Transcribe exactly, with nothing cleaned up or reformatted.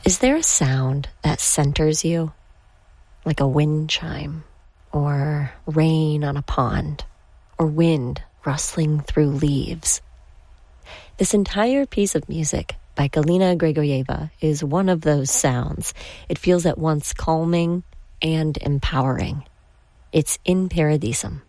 Is there a sound that centers you, like a wind chime, or rain on a pond, or wind rustling through leaves? This entire piece of music by Galina Grigorieva is one of those sounds. It feels at once calming and empowering. It's In Paradisum.